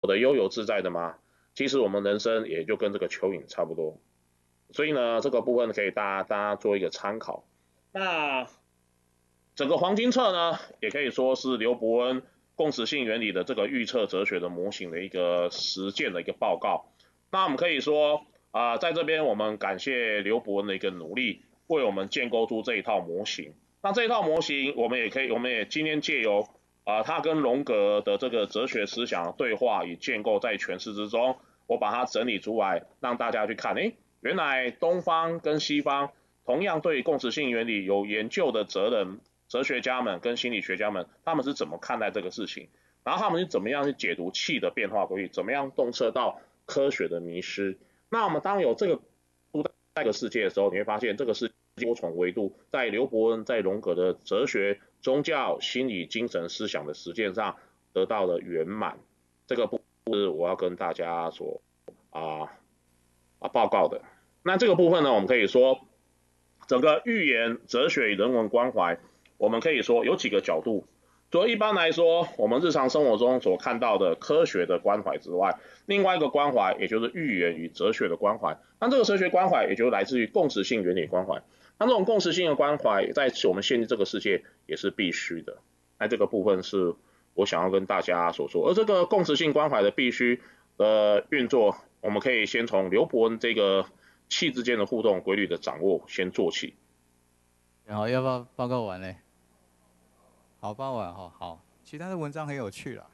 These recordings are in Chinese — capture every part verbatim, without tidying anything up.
的悠游自在的吗？其实我们人生也就跟这个蚯蚓差不多。所以呢，这个部分可以大家大家做一个参考。那整个黄金册呢，也可以说是刘伯恩共识性原理的这个预测哲学的模型的一个实践的一个报告。那我们可以说啊、呃，在这边我们感谢刘伯恩的一个努力，为我们建构出这一套模型。那这一套模型，我们也可以，我们也今天借由啊、呃，他跟荣格的这个哲学思想对话与建构在诠释之中，我把它整理出来，让大家去看，诶。原来东方跟西方同样对共识性原理有研究的哲人、哲学家们跟心理学家们，他们是怎么看待这个事情？然后他们是怎么样去解读气的变化规律？怎么样洞彻到科学的迷失？那我们当有这个这个世界的时候，你会发现这个是多重维度，在刘伯恩、在荣格的哲学、宗教、心理、精神、思想的实践上得到了圆满。这个部分是我要跟大家所啊。啊，报告的。那这个部分呢，我们可以说，整个寓言、哲学与人文关怀，我们可以说有几个角度。除了一般来说，我们日常生活中所看到的科学的关怀之外，另外一个关怀，也就是寓言与哲学的关怀。那这个哲学关怀，也就来自于共识性原理关怀。那这种共识性的关怀，在我们现今这个世界也是必须的。那这个部分是我想要跟大家所说，而这个共识性关怀的必须的运作。我们可以先从刘伯恩这个气之间的互动规律的掌握先做起。 然后要不要报告完呢？好，报完哈，好。其他的文章很有趣啦。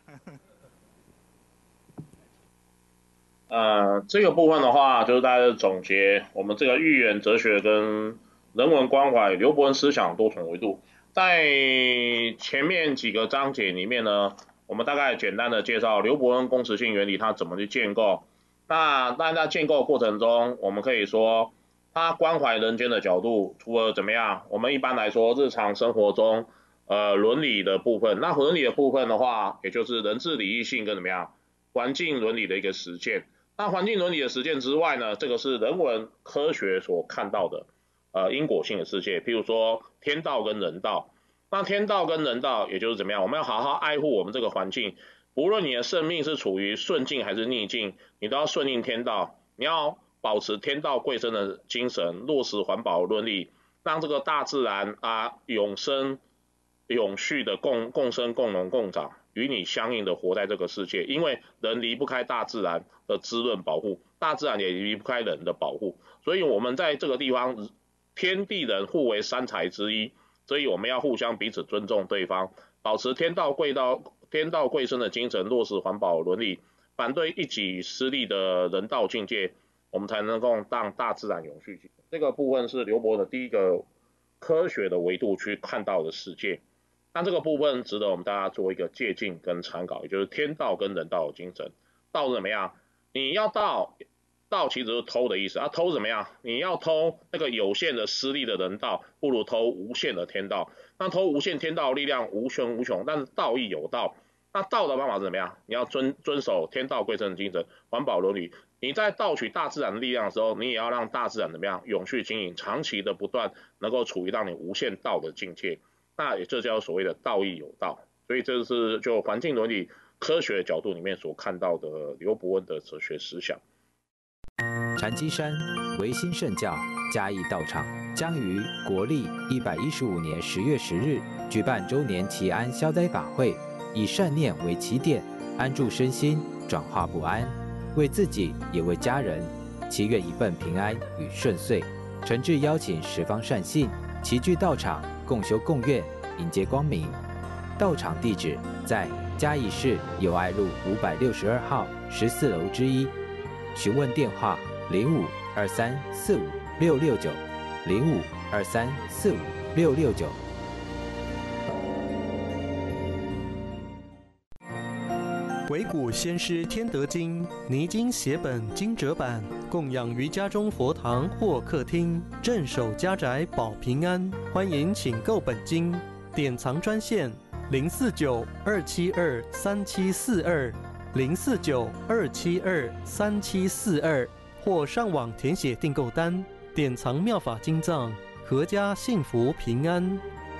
呃，这个部分的话，就是大家总结我们这个寓言哲学跟人文关怀，刘伯恩思想多重维度。在前面几个章节里面呢，我们大概简单的介绍刘伯恩共识性原理它怎么去建构。那在那建构过程中，我们可以说，他关怀人间的角度，除了怎么样，我们一般来说日常生活中，呃，伦理的部分，那伦理的部分的话，也就是人治礼义性跟怎么样，环境伦理的一个实践。那环境伦理的实践之外呢，这个是人文科学所看到的，呃，因果性的世界，譬如说天道跟人道。那天道跟人道，也就是怎么样，我们要好好爱护我们这个环境。无论你的生命是处于顺境还是逆境，你都要顺应天道，你要保持天道贵生的精神，落实环保伦理，让这个大自然啊永生永续的共共生共荣共长，与你相应的活在这个世界。因为人离不开大自然的滋润保护，大自然也离不开人的保护，所以我们在这个地方，天地人互为三才之一，所以我们要互相彼此尊重对方，保持天道贵道。天道贵生的精神，落实环保伦理，反对一己私利的人道境界，我们才能够让大自然永续。这个部分是刘伯的第一个科学的维度去看到的世界。那这个部分值得我们大家做一个借鉴跟参考，也就是天道跟人道的精神。道是怎么样？你要道，道其实是偷的意思啊，偷怎么样？你要偷那个有限的私利的人道，不如偷无限的天道。那偷无限天道力量无穷无穷，但是道义有道。那道的方法是怎么样？你要遵遵守天道贵生的精神，环保伦理。你在盗取大自然的力量的时候，你也要让大自然怎么样永续经营，长期的不断能够处于让你无限道的境界。那也这叫所谓的道义有道。所以这是就环境伦理科学角度里面所看到的刘伯恩的哲学思想。 禅机山维新圣教嘉义道场将于国历一百一十五年十月十日举办周年祈安消灾法会，以善念为起点，安住身心，转化不安，为自己也为家人，祈愿一份平安与顺遂。诚挚邀请十方善信齐聚道场，共修共愿，迎接光明。道场地址在嘉义市友爱路五百六十二号十四楼之一。询问电话：零五二三四五六六九，零五二三四五六六九。 惟古先师天德经拟经写本经折版，供养于家中佛堂或客厅，镇守家宅保平安。欢迎请购本经，典藏专线零四九二七二三七四二。零四九二七二三七四二，或上网填写订购单，典藏妙法经藏，阖家幸福平安。